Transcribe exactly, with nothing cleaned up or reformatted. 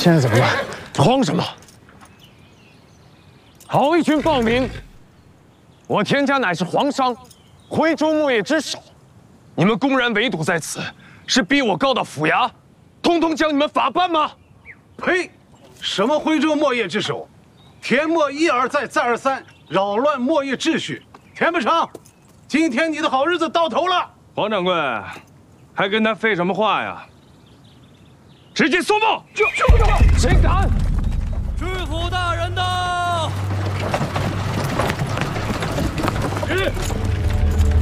现在怎么办？ 慌什么？好一群暴民！我田家乃是皇商，徽州墨业之首，你们公然围堵在此，是逼我告到府衙，通通将你们法办吗？ 呸！什么徽州墨业之首？田墨一而再，再而三扰乱墨业秩序，田不成，今天你的好日子到头了。 黄掌柜，还跟他废什么话呀？直接肃穆！就就谁敢？ 知府大人到！ 是。